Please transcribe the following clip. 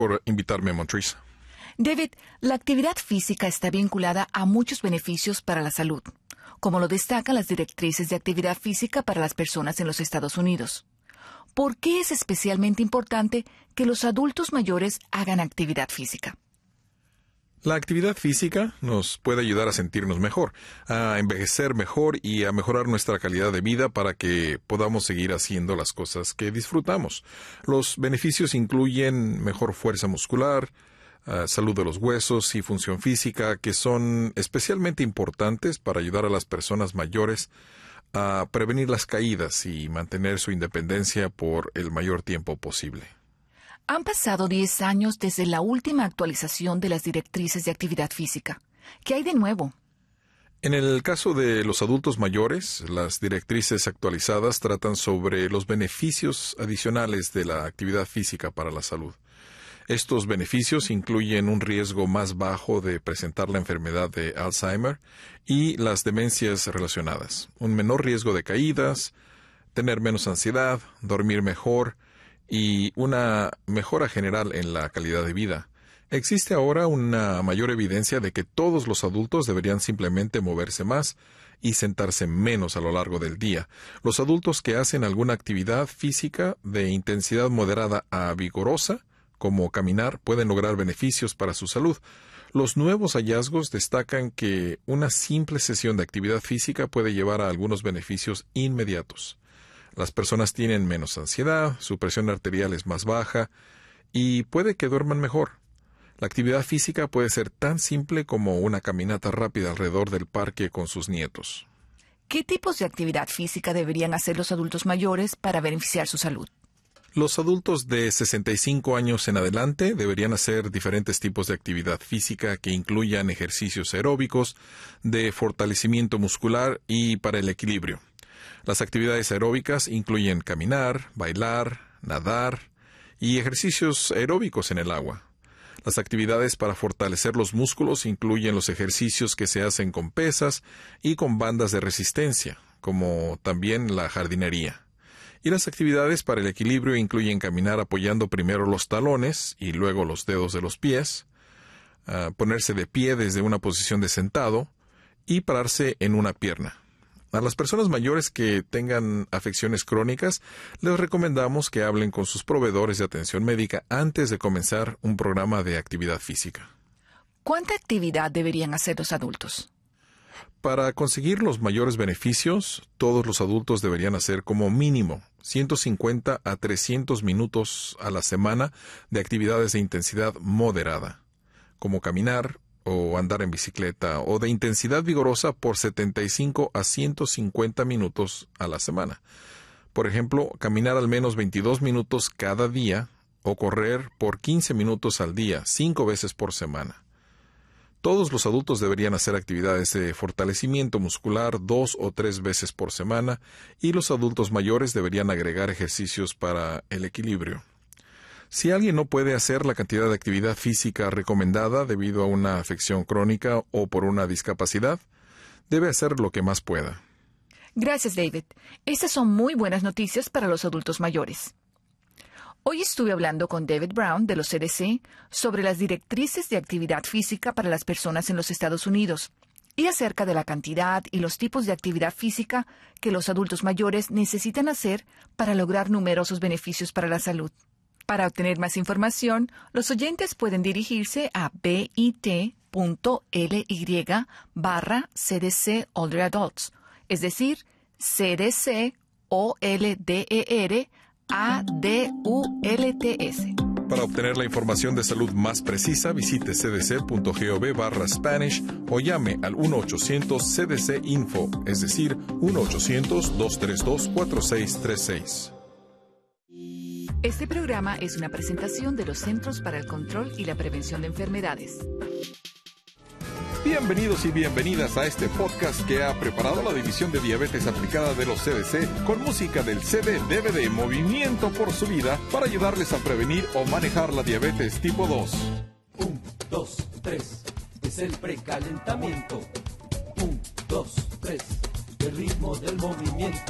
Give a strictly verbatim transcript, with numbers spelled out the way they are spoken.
por invitarme, Montrese. David, la actividad física está vinculada a muchos beneficios para la salud, como lo destacan las directrices de actividad física para las personas en los Estados Unidos. ¿Por qué es especialmente importante que los adultos mayores hagan actividad física? La actividad física nos puede ayudar a sentirnos mejor, a envejecer mejor y a mejorar nuestra calidad de vida para que podamos seguir haciendo las cosas que disfrutamos. Los beneficios incluyen mejor fuerza muscular, uh, salud de los huesos y función física, que son especialmente importantes para ayudar a las personas mayores a prevenir las caídas y mantener su independencia por el mayor tiempo posible. Han pasado diez años desde la última actualización de las directrices de actividad física. ¿Qué hay de nuevo? En el caso de los adultos mayores, las directrices actualizadas tratan sobre los beneficios adicionales de la actividad física para la salud. Estos beneficios incluyen un riesgo más bajo de presentar la enfermedad de Alzheimer y las demencias relacionadas, un menor riesgo de caídas, tener menos ansiedad, dormir mejor y una mejora general en la calidad de vida. Existe ahora una mayor evidencia de que todos los adultos deberían simplemente moverse más y sentarse menos a lo largo del día. Los adultos que hacen alguna actividad física de intensidad moderada a vigorosa, como caminar, pueden lograr beneficios para su salud. Los nuevos hallazgos destacan que una simple sesión de actividad física puede llevar a algunos beneficios inmediatos. Las personas tienen menos ansiedad, su presión arterial es más baja y puede que duerman mejor. La actividad física puede ser tan simple como una caminata rápida alrededor del parque con sus nietos. ¿Qué tipos de actividad física deberían hacer los adultos mayores para beneficiar su salud? Los adultos de sesenta y cinco años en adelante deberían hacer diferentes tipos de actividad física que incluyan ejercicios aeróbicos, de fortalecimiento muscular y para el equilibrio. Las actividades aeróbicas incluyen caminar, bailar, nadar y ejercicios aeróbicos en el agua. Las actividades para fortalecer los músculos incluyen los ejercicios que se hacen con pesas y con bandas de resistencia, como también la jardinería. Y las actividades para el equilibrio incluyen caminar apoyando primero los talones y luego los dedos de los pies, uh, ponerse de pie desde una posición de sentado y pararse en una pierna. A las personas mayores que tengan afecciones crónicas, les recomendamos que hablen con sus proveedores de atención médica antes de comenzar un programa de actividad física. ¿Cuánta actividad deberían hacer los adultos? Para conseguir los mayores beneficios, todos los adultos deberían hacer como mínimo ciento cincuenta a trescientos minutos a la semana de actividades de intensidad moderada, como caminar o andar en bicicleta, o de intensidad vigorosa por setenta y cinco a ciento cincuenta minutos a la semana. Por ejemplo, caminar al menos veintidós minutos cada día o correr por quince minutos al día, cinco veces por semana. Todos los adultos deberían hacer actividades de fortalecimiento muscular dos o tres veces por semana y los adultos mayores deberían agregar ejercicios para el equilibrio. Si alguien no puede hacer la cantidad de actividad física recomendada debido a una afección crónica o por una discapacidad, debe hacer lo que más pueda. Gracias, David. Estas son muy buenas noticias para los adultos mayores. Hoy estuve hablando con David Brown de los C D C sobre las directrices de actividad física para las personas en los Estados Unidos y acerca de la cantidad y los tipos de actividad física que los adultos mayores necesitan hacer para lograr numerosos beneficios para la salud. Para obtener más información, los oyentes pueden dirigirse a bit.ly barra CDC Older Adults, es decir, C D C O L D E R A D U L T S. Para obtener la información de salud más precisa, visite cdc.gov barra Spanish o llame al uno ochocientos C D C Info, es decir, uno ochocientos, dos tres dos, cuatro seis tres seis. Este programa es una presentación de los Centros para el Control y la Prevención de Enfermedades. Bienvenidos y bienvenidas a este podcast que ha preparado la División de Diabetes Aplicada de los C D C con música del C D D V D Movimiento por su Vida para ayudarles a prevenir o manejar la diabetes tipo dos. Un, dos, tres, es el precalentamiento. Un, dos, tres, el ritmo del movimiento.